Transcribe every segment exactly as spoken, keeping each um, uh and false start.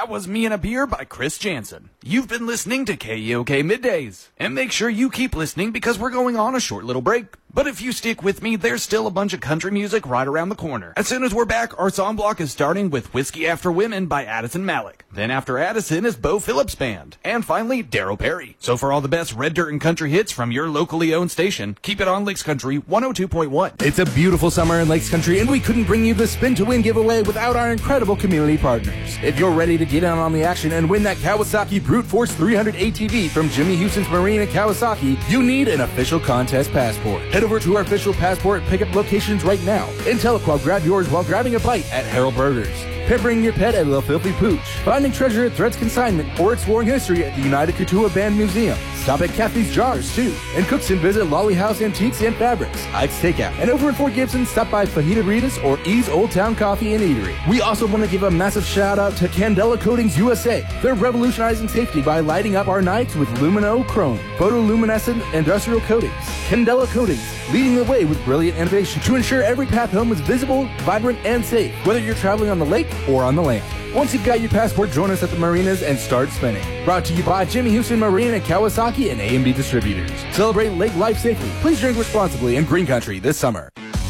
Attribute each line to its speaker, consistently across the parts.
Speaker 1: That was Me and a Beer by Chris Jansen. You've been listening to K E O K Middays. And make sure you keep listening because we're going on a short little break. But if you stick with me, there's still a bunch of country music right around the corner. As soon as we're back, our song block is starting with Whiskey After Women by Addison Malik. Then after Addison is Bo Phillips Band. And finally, Darryl Perry. So for all the best red dirt and country hits from your locally owned station, keep it on Lakes Country one oh two point one.
Speaker 2: It's a beautiful summer in Lakes Country, and we couldn't bring you the Spin to Win giveaway without our incredible community partners. If you're ready to get in on the action and win that Kawasaki Brute Force three hundred A T V from Jimmy Houston's Marine in Kawasaki, you need an official contest passport. Head over to our official passport pickup locations right now and tell Tahlequah grab yours while grabbing a bite at Harold Burgers. Pampering your pet at La Filthy Pooch. Finding treasure at Threads Consignment or exploring history at the United Katua Band Museum. Stop at Kathy's Jars, too. In Cookson, visit Lolly House Antiques and Fabrics, Ike's Takeout. And over in Fort Gibson, stop by Fajita Rita's or E's Old Town Coffee and Eatery. We also want to give a massive shout out to Candela Coatings U S A. They're revolutionizing safety by lighting up our nights with Lumino Chrome, photoluminescent industrial coatings. Candela Coatings, leading the way with brilliant innovation to ensure every path home is visible, vibrant, and safe, whether you're traveling on the lake or on the land. Once you've got your passport, join us at the marinas and start spinning. Brought to you by Jimmy Houston Marine and Kawasaki and A and B Distributors. Celebrate lake life safely. Please drink responsibly in Green Country this summer.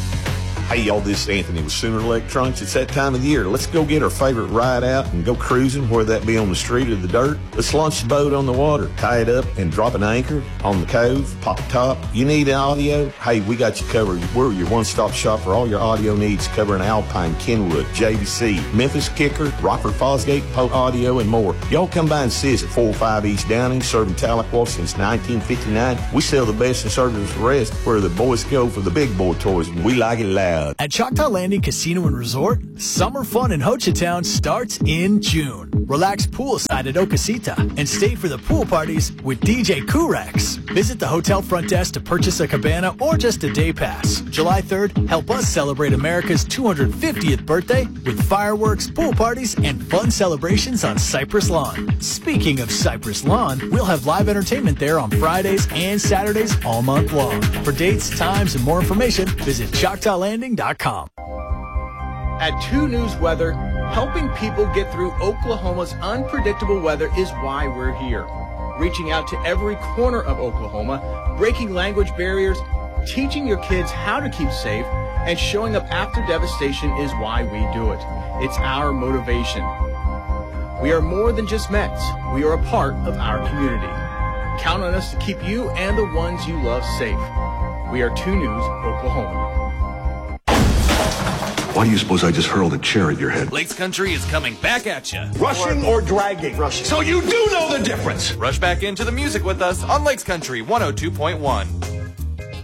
Speaker 3: Hey, y'all, this is Anthony with Sooner Electronics. It's that time of the year. Let's go get our favorite ride out and go cruising, whether that be on the street or the dirt. Let's launch the boat on the water, tie it up, and drop an anchor on the cove, pop a top. You need audio? Hey, we got you covered. We're your one-stop shop for all your audio needs, covering Alpine, Kenwood, J V C, Memphis Kicker, Rockford Fosgate, Polk Audio, and more. Y'all come by and see us at four oh five East Downing, serving Tahlequah since nineteen fifty-nine. We sell the best and service the rest, where the boys go for the big boy toys, and we like it loud.
Speaker 4: At Choctaw Landing Casino and Resort, summer fun in Ho Chi Town starts in June. Relax poolside at Okasita and stay for the pool parties with D J Kurex. Visit the hotel front desk to purchase a cabana or just a day pass. July third, help us celebrate America's two hundred fiftieth birthday with fireworks, pool parties, and fun celebrations on Cypress Lawn. Speaking of Cypress Lawn, we'll have live entertainment there on Fridays and Saturdays all month long. For dates, times, and more information, visit Choctaw Landing dot com.
Speaker 5: At two News Weather, helping people get through Oklahoma's unpredictable weather is why we're here. Reaching out to every corner of Oklahoma, breaking language barriers, teaching your kids how to keep safe, and showing up after devastation is why we do it. It's our motivation. We are more than just Mets. We are a part of our community. Count on us to keep you and the ones you love safe. We are two News Oklahoma.
Speaker 6: Why do you suppose I just hurled a chair at your head?
Speaker 1: Lakes Country is coming back at you.
Speaker 7: Rushing or dragging? Rushing. So you do know the difference.
Speaker 1: Rush back into the music with us on Lakes Country one oh two point one.